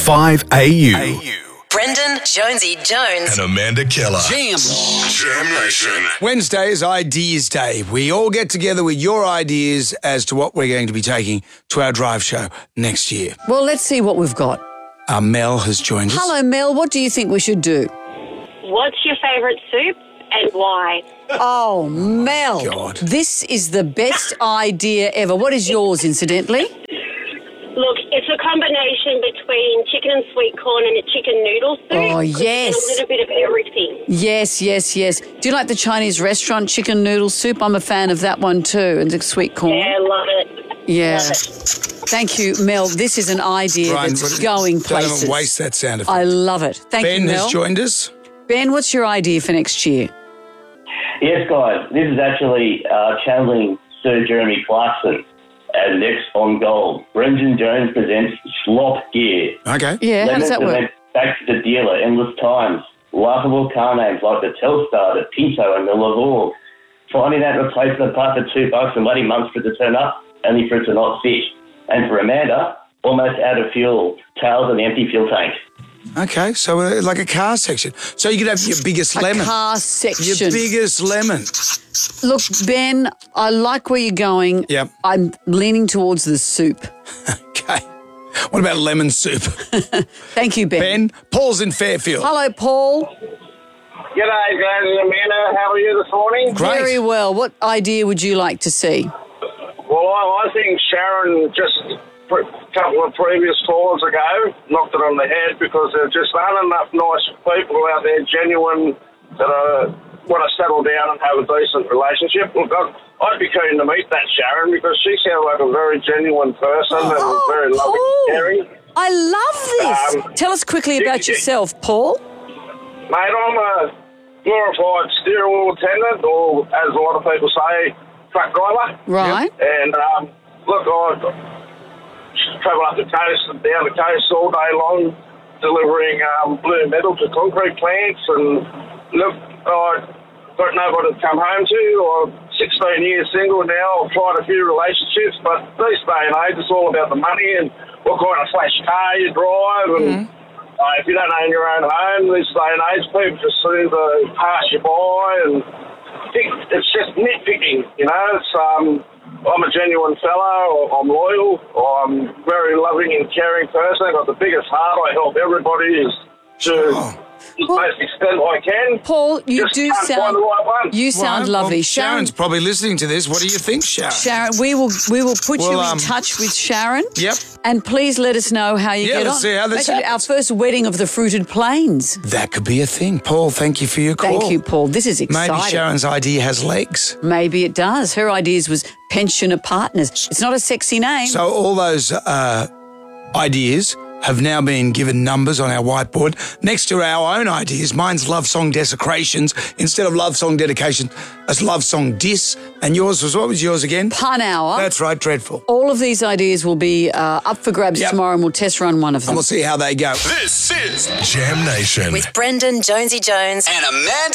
5 AU. Brendan, Jonesy Jones. And Amanda Keller. Jam Nation. Wednesday is Ideas Day. We all get together with your ideas as to what we're going to be taking to our drive show next year. Well, let's see what we've got. Mel has joined us. Hello, Mel. What do you think we should do? What's your favourite soup and why? Oh, Mel. God. This is the best idea ever. What is yours, incidentally? Look, it's a combination between chicken and sweet corn and a chicken noodle soup. Oh, 'Cause yes. it's a little bit of everything. Yes, yes, yes. Do you like the Chinese restaurant chicken noodle soup? I'm a fan of that one too, and the sweet corn. Yeah, love it. Yeah. Love it. Thank you, Mel. This is an idea that's going places. Don't waste that sound effect. I love it. Thank Ben you, Mel. has joined us. Ben, what's your idea for next year? Yes, guys. This is actually channeling Sir Jeremy Clarkson as next on Gold. Brendan Jones presents Slop Gear. Okay. Yeah, how does that work? Back to the dealer, endless times. Laughable car names like the Telstar, the Pinto, and the Lavore. Finding that replacement part for $2 and waiting months for it to turn up, only for it to not fit. And for Amanda, almost out of fuel, tails and empty fuel tank. Okay, so like a car section. So you could have your biggest lemon. A car section. Your biggest lemon. Look, Ben, I like where you're going. Yep. I'm leaning towards the soup. Okay. What about lemon soup? Thank you, Ben. Ben, Paul's in Fairfield. Hello, Paul. G'day, guys and Amanda. How are you this morning? Great. Very well. What idea would you like to see? Well, I think Sharon just a couple of previous callers ago knocked it on the head because there just aren't enough nice people out there, genuine, that want to settle down and have a decent relationship. Look, I'd be keen to meet that Sharon because she sounds like a very genuine person and very loving and caring. I love this. Tell us quickly about yourself, Paul. Mate, I'm a glorified steering wheel attendant, or as a lot of people say, truck driver. Right. And look, I travel up the coast and down the coast all day long, delivering blue metal to concrete plants. And look, I've got nobody to come home to. I'm 16 years single now. I've tried a few relationships, but these day and age, it's all about the money and what kind of flash car you drive. And if you don't own your own home, this day and age, people just seem to pass you by. And it's just nitpicking, you know. It's I'm a genuine fellow. I'm loyal. I'm a very loving and caring person. I've got the biggest heart. I help everybody to the most extent I can. Paul, you Just do can't sound find the right one. you sound lovely. Well, Sharon's probably listening to this. What do you think, Sharon? Sharon, we will put you Well, in touch with Sharon. Yep. And please let us know how you Yeah, get let's on. see how this Imagine our happens. first wedding of the fruited plains. That could be a thing. Paul, thank you for your call. Thank you, Paul. This is exciting. Maybe Sharon's idea has legs. Maybe it does. Her ideas was pensioner partners. It's not a sexy name. So all those ideas have now been given numbers on our whiteboard next to our own ideas. Mine's love song desecrations instead of love song dedication. It's love song diss. And yours was, what was yours again? Pun hour. That's right, dreadful. All of these ideas will be up for grabs Yep. tomorrow, and we'll test run one of them. And we'll see how they go. This is Jam Nation. With Brendan, Jonesy Jones. And Amanda